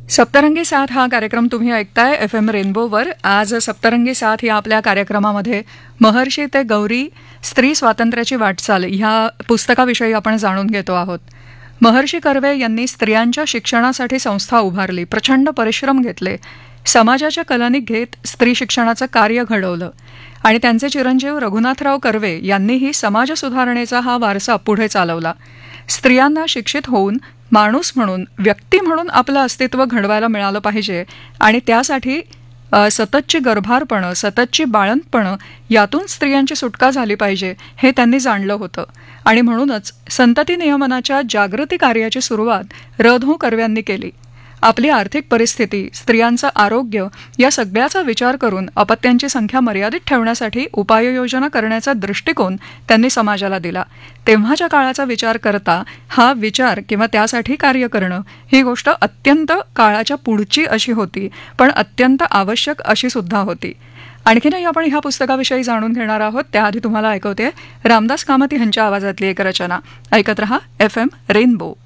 सप्तरंगी साथ हा कार्यक्रम तुम्ही ऐकताय FM रेनबोवर. आज सप्तरंगी साथ या आपल्या कार्यक्रमामध्ये महर्षी ते गौरी स्त्री स्वातंत्र्याची वाटचाल ह्या पुस्तकाविषयी आपण जाणून घेतो आहोत. महर्षी कर्वे यांनी स्त्रियांच्या शिक्षणासाठी संस्था उभारली, प्रचंड परिश्रम घेतले, समाजाच्या कलानी घेत स्त्री शिक्षणाचं कार्य घडवलं आणि त्यांचे चिरंजीव रघुनाथराव कर्वे यांनीही समाज सुधारणेचा हा वारसा पुढे चालवला. स्त्रियांना शिक्षित होऊन माणूस म्हणून, व्यक्ती म्हणून आपलं अस्तित्व घडवायला मिळालं पाहिजे आणि त्यासाठी सततची गर्भारपणं, सततची बाळंतपणं यातून स्त्रियांची सुटका झाली पाहिजे हे त्यांनी जाणलं होतं. आणि म्हणूनच संतती नियमनाच्या जागृती कार्याची सुरुवात र.धो. कर्व्यांनी केली. आपली आर्थिक परिस्थिती, स्त्रियांचं आरोग्य या सगळ्याचा विचार करून अपत्यांची संख्या मर्यादित ठेवण्यासाठी उपाययोजना करण्याचा दृष्टिकोन त्यांनी समाजाला दिला. तेव्हाच्या काळाचा विचार करता हा विचार किंवा त्यासाठी कार्य करणं ही गोष्ट अत्यंत काळाच्या पुढची अशी होती, पण अत्यंत आवश्यक अशी सुद्धा होती. आणखीनही आपण ह्या पुस्तकाविषयी जाणून घेणार आहोत. त्याआधी तुम्हाला ऐकवते रामदास कामत यांच्या आवाजातली एक रचना. ऐकत रहा FM रेनबो.